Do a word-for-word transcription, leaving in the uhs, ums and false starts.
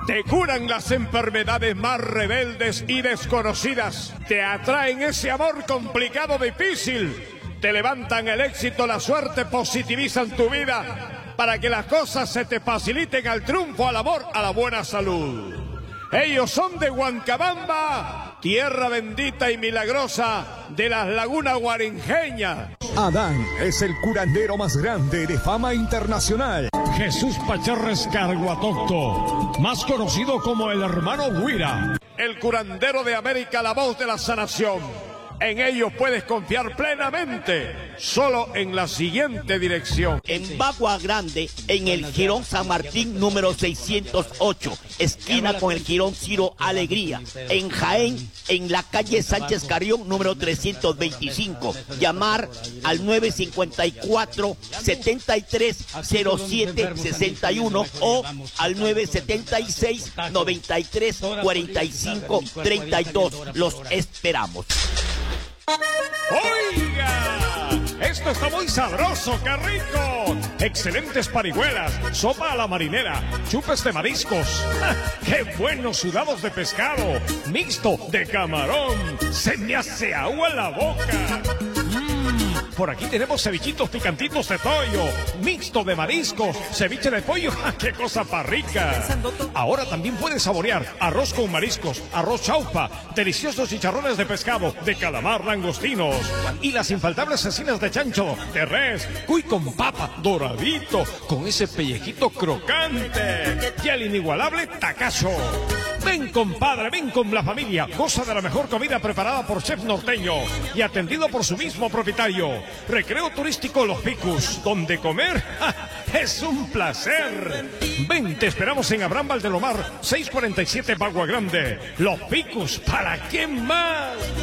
Te curan las enfermedades más rebeldes y desconocidas. Te atraen ese amor complicado, difícil. Te levantan el éxito, la suerte, positivizan tu vida para que las cosas se te faciliten al triunfo, al amor, a la buena salud. Ellos son de Huancabamba, tierra bendita y milagrosa de las lagunas guarinjeñas. Adán es el curandero más grande de fama internacional. Jesús Pacharres Carguatocto, más conocido como el hermano Guira. El curandero de América, la voz de la sanación. En ellos puedes confiar plenamente, solo en la siguiente dirección. En Bagua Grande, en el Jirón San Martín número seiscientos ocho, esquina con el Jirón Ciro Alegría. En Jaén, en la calle Sánchez Carrión número trescientos veinticinco. Llamar al nueve cinco cuatro, setenta y tres, cero siete sesenta y uno o al nueve setenta y seis, noventa y tres, cuarenta y cinco, treinta y dos. Los esperamos. ¡Oiga! Esto está muy sabroso, ¡qué rico! Excelentes parihuelas, sopa a la marinera, chupes de mariscos. ¡Ja! ¡Qué buenos sudados de pescado! Mixto de camarón. ¡Se me hace agua en la boca! Mm, por aquí tenemos cevichitos picantitos de pollo, mixto de mariscos, ceviche de pollo. ¡Ja! ¡Qué cosa para rica! Ahora también puedes saborear arroz con mariscos, arroz chaufa, deliciosos chicharrones de pescado, de calamar, langostinos y las infaltables cecinas de chancho, de res, cuy con papa, doradito, con ese pellejito crocante y el inigualable tacacho. Ven, compadre, ven con la familia, goza de la mejor comida preparada por chef norteño y atendido por su mismo propietario. Recreo turístico Los Picus, donde comer ¡ja! Es un placer. Ven, te esperamos en Abraham Valdelomar, seiscientos cuarenta y siete Bagua Grande. Los Picus, ¿para qué más?